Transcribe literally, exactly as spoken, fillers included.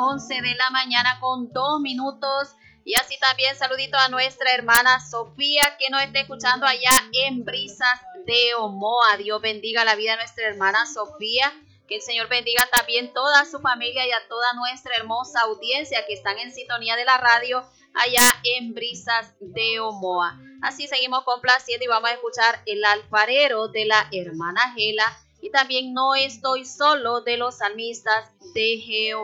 once de la mañana con dos minutos. Y así también saludito a nuestra hermana Sofía que nos está escuchando allá en Brisas de Omoa. Dios bendiga la vida de nuestra hermana Sofía. Que el Señor bendiga también toda su familia y a toda nuestra hermosa audiencia que están en sintonía de la radio allá en Brisas de Omoa. Así seguimos complaciendo y vamos a escuchar El alfarero de la hermana Gela y también No estoy solo de los salmistas de Jehová.